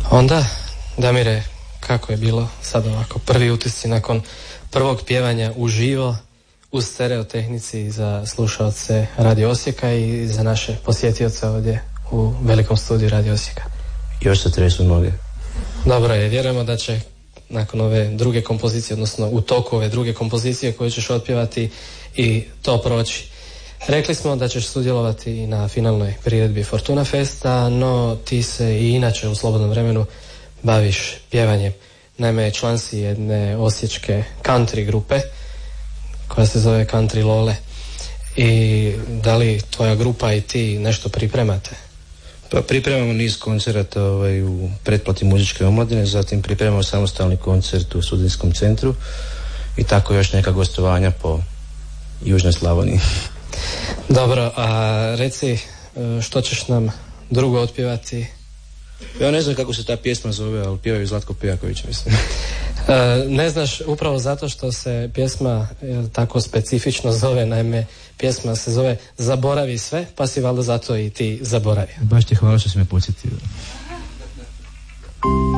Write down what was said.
Onda, Damire, kako je bilo sad ovako prvi utisci nakon prvog pjevanja uživo u stereotehnici za slušaoce Radio Osijeka i za naše posjetioce ovdje u velikom studiju Radio Osijeka? Još se tresu noge. Dobro je, vjerujemo da će nakon ove druge kompozicije, odnosno u toku ove druge kompozicije koju ćeš otpjevati i to proći. Rekli smo da ćeš sudjelovati i na finalnoj priredbi Fortuna Festa, no ti se i inače u slobodnom vremenu baviš pjevanjem. Naime, član si jedne osječke country grupe koja se zove Country Lole. I da li tvoja grupa i ti nešto pripremate? Pa pripremamo niz koncerata u pretplati muzičke omladine, zatim pripremamo samostalni koncert u Studentskom centru i tako još neka gostovanja po Južnoj Slavoniji. Dobro, a reci što ćeš nam drugo otpjevati? Ja ne znam kako se ta pjesma zove, ali pjevaju Zlatko Pijaković, mislim. Ne znaš upravo zato što se pjesma tako specifično zove, naime pjesma se zove Zaboravi sve, pa si valjda zato i ti zaboravio. Baš ti hvala što si me podsjetio.